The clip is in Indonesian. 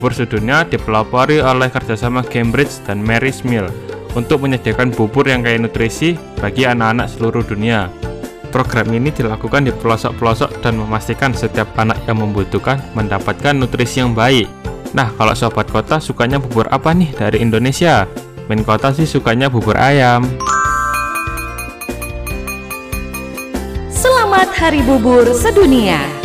Bubur sedunia dipelopori oleh kerjasama Cambridge dan Mary's Meal untuk menyediakan bubur yang kaya nutrisi bagi anak-anak seluruh dunia. Program ini dilakukan di pelosok-pelosok dan memastikan setiap anak yang membutuhkan mendapatkan nutrisi yang baik. Nah, kalau sobat kota sukanya bubur apa nih dari Indonesia? Min Kota sih sukanya bubur ayam. Selamat Hari Bubur Sedunia.